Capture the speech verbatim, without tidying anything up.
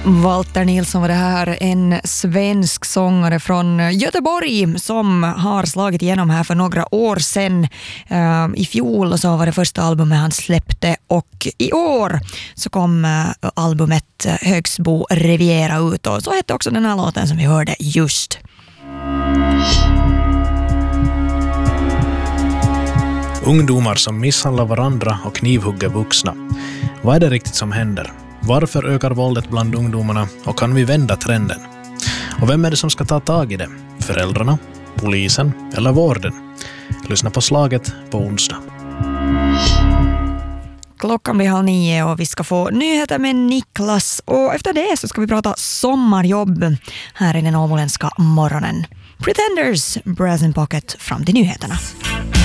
Walter Nilsson var det här, en svensk sångare från Göteborg som har slagit igenom här för några år sedan. Uh, I fjol så var det första albumet han släppte och i år så kom uh, albumet Högsbo Riviera ut och så hette också den här låten som vi hörde just. Ungdomar som misshandlar varandra och knivhugger vuxna. Vad är det riktigt som händer? Varför ökar våldet bland ungdomarna och kan vi vända trenden? Och vem är det som ska ta tag i det? Föräldrarna, polisen eller vården? Lyssna på Slaget på onsdag. Klockan blir halv nio och vi ska få nyheter med Niklas och efter det så ska vi prata sommarjobb här i den åboländska morgonen. Pretenders, Brass in Pocket fram till nyheterna.